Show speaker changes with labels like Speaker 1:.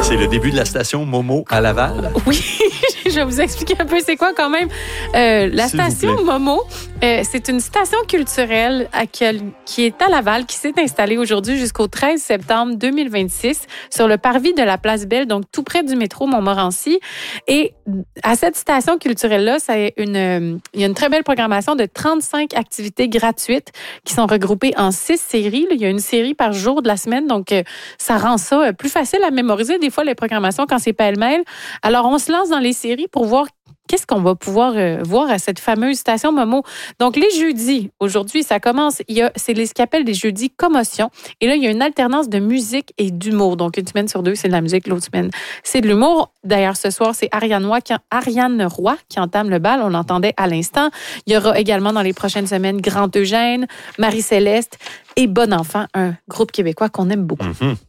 Speaker 1: C'est le début de la station Momo à Laval.
Speaker 2: Oui, je vais vous expliquer un peu c'est quoi quand même. La
Speaker 1: S'il vous
Speaker 2: station
Speaker 1: plaît.
Speaker 2: Momo, c'est une station culturelle qui est à Laval, qui s'est installée aujourd'hui jusqu'au 13 septembre 2026 sur le parvis de la Place Belle, donc tout près du métro Montmorency. Et à cette station culturelle-là, il y a une très belle programmation de 35 activités gratuites qui sont regroupées en 6 séries. Il y a une série par jour de la semaine, donc ça rend ça plus facile à mémoriser des fois les programmations quand c'est pêle-mêle. Alors, on se lance dans les séries pour voir qu'est-ce qu'on va pouvoir voir à cette fameuse station Momo. Donc, les jeudis, aujourd'hui, ça commence, c'est ce qu'ils appellent les jeudis commotion. Et là, il y a une alternance de musique et d'humour. Donc, une semaine sur deux, c'est de la musique, l'autre semaine, c'est de l'humour. D'ailleurs, ce soir, c'est Ariane Roy qui entame le bal. On l'entendait à l'instant. Il y aura également dans les prochaines semaines Grand Eugène, Marie-Céleste et Bon Enfant, un groupe québécois qu'on aime beaucoup.
Speaker 1: Mm-hmm.